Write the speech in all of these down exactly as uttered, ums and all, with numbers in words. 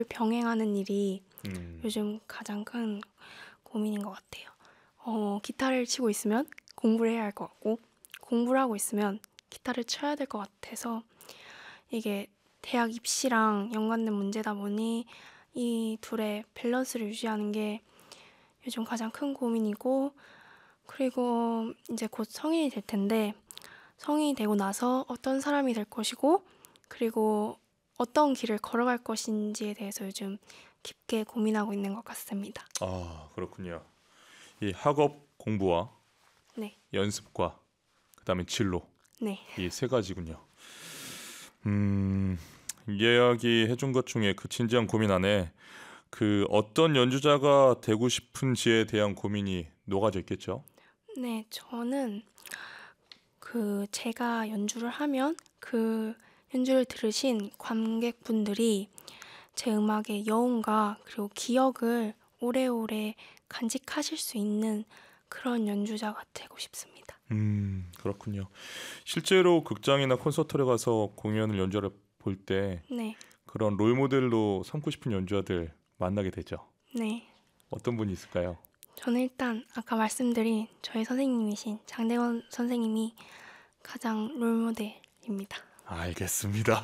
병행하는 일이 음. 요즘 가장 큰 고민인 것 같아요. 어, 기타를 치고 있으면 공부를 해야 할 것 같고 공부를 하고 있으면 기타를 쳐야 될 것 같아서 이게 대학 입시랑 연관된 문제다 보니 이 둘의 밸런스를 유지하는 게 요즘 가장 큰 고민이고, 그리고 이제 곧 성인이 될 텐데 성인이 되고 나서 어떤 사람이 될 것이고 그리고 어떤 길을 걸어갈 것인지에 대해서 요즘 깊게 고민하고 있는 것 같습니다. 아, 그렇군요. 이 학업 공부와 네, 연습과 그다음에 진로, 네. 이 세 가지군요. 음, 이야기 해준 것 중에 그 진지한 고민 안에 그 어떤 연주자가 되고 싶은지에 대한 고민이 녹아져 있겠죠. 네, 저는 그 제가 연주를 하면 그 연주를 들으신 관객분들이 제 음악의 여운과 그리고 기억을 오래오래 간직하실 수 있는 그런 연주자가 되고 싶습니다. 음, 그렇군요. 실제로 극장이나 콘서트를 가서 공연을 연주를 볼 때 네, 그런 롤 모델로 삼고 싶은 연주자들 만나게 되죠. 네. 어떤 분이 있을까요? 저는 일단 아까 말씀드린 저희 선생님이신 장대원 선생님이 가장 롤모델입니다. 알겠습니다.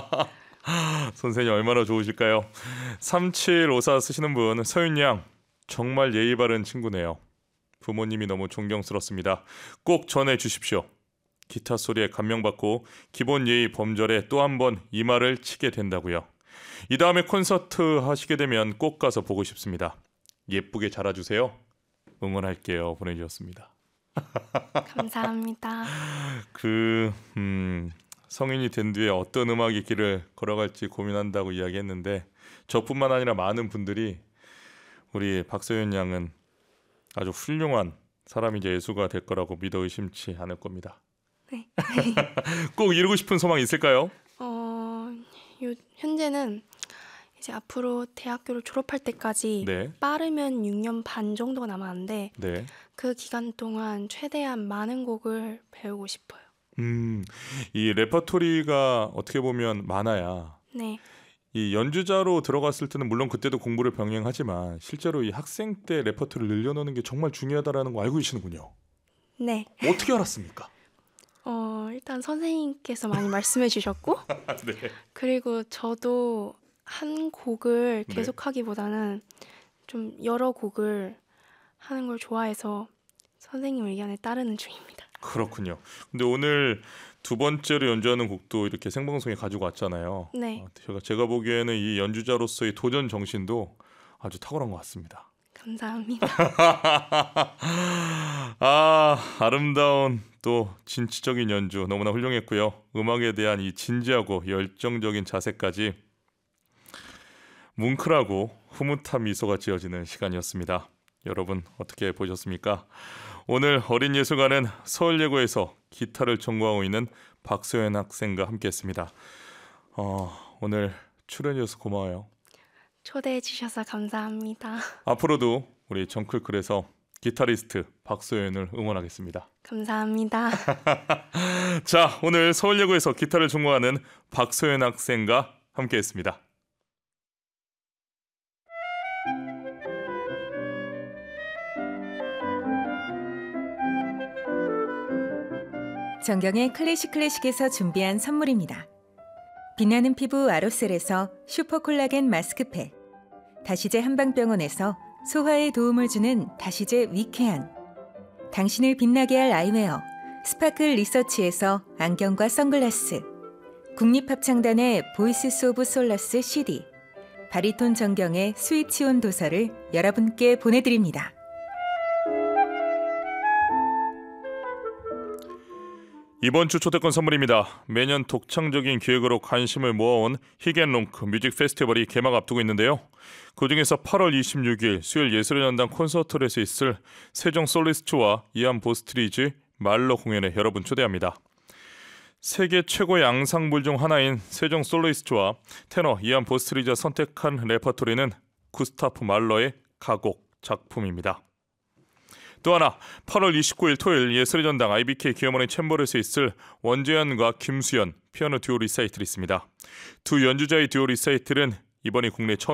선생님 얼마나 좋으실까요? 삼칠오사 쓰시는 분 서윤 양 정말 예의 바른 친구네요. 부모님이 너무 존경스럽습니다. 꼭 전해 주십시오. 기타 소리에 감명받고 기본 예의 범절에 또 한 번 이마를 치게 된다고요. 이 다음에 콘서트 하시게 되면 꼭 가서 보고 싶습니다. 예쁘게 자라주세요. 응원할게요. 보내주셨습니다. 감사합니다. 그 음, 성인이 된 뒤에 어떤 음악의 길을 걸어갈지 고민한다고 이야기했는데 저뿐만 아니라 많은 분들이 우리 박서연 양은 아주 훌륭한 사람이자 예수가 될 거라고 믿어 의심치 않을 겁니다. 네. 꼭 이루고 싶은 소망이 있을까요? 어, 요, 현재는 이제 앞으로 대학교를 졸업할 때까지 네, 빠르면 육 년 반 정도가 남았는데 네. 그 기간 동안 최대한 많은 곡을 배우고 싶어요. 음, 이 레퍼토리가 어떻게 보면 많아야 네, 이 연주자로 들어갔을 때는 물론 그때도 공부를 병행하지만 실제로 이 학생 때 레퍼토리를 늘려놓는 게 정말 중요하다라는 거 알고 계시는군요. 네. 어떻게 알았습니까? 어, 일단 선생님께서 많이 말씀해 주셨고 네. 그리고 저도 한 곡을 네. 계속하기보다는 좀 여러 곡을 하는 걸 좋아해서 선생님 의견에 따르는 중입니다. 그렇군요. 근데 오늘 두 번째로 연주하는 곡도 이렇게 생방송에 가지고 왔잖아요. 네, 어, 제가 제가 보기에는 이 연주자로서의 도전 정신도 아주 탁월한 것 같습니다. 감사합니다. 아, 아름다운 또 진취적인 연주 너무나 훌륭했고요. 음악에 대한 이 진지하고 열정적인 자세까지 뭉클하고 흐뭇한 미소가 지어지는 시간이었습니다. 여러분 어떻게 보셨습니까? 오늘 어린 예술가는 서울예고에서 기타를 전공하고 있는 박소연 학생과 함께했습니다. 어, 오늘 출연해줘서 고마워요. 초대해 주셔서 감사합니다. 앞으로도 우리 정클클에서 기타리스트 박소연을 응원하겠습니다. 감사합니다. 자, 오늘 서울예고에서 기타를 전공하는 박소연 학생과 함께했습니다. 정경의 클래식 클래식에서 준비한 선물입니다. 빛나는 피부 아로셀에서 슈퍼콜라겐 마스크팩, 다시제 한방병원에서 소화에 도움을 주는 다시제 위케안, 당신을 빛나게 할 아이웨어 스파클 리서치에서 안경과 선글라스, 국립합창단의 보이스 오브 솔라스 씨디, 바리톤 정경의 스위치온 도서를 여러분께 보내드립니다. 이번 주 초대권 선물입니다. 매년 독창적인 기획으로 관심을 모아온 히겐롱크 뮤직 페스티벌이 개막 앞두고 있는데요. 그중에서 팔월 이십육일 수요일 예술의 전당 콘서트홀에서 있을 세종 솔리스트와 이안 보스트리지 말러 공연에 여러분 초대합니다. 세계 최고의 앙상블 중 하나인 세종 솔리스트와 테너 이안 보스트리지가 선택한 레퍼토리는 구스타프 말러의 가곡 작품입니다. 또 하나 팔월 이십구일 토요일 예술의 전당 아이비케이 기어머니 챔버에서 있을 원재현과 김수연 피아노 듀오 리사이틀이 있습니다. 두 연주자의 듀오 리사이틀은 이번이 국내 처음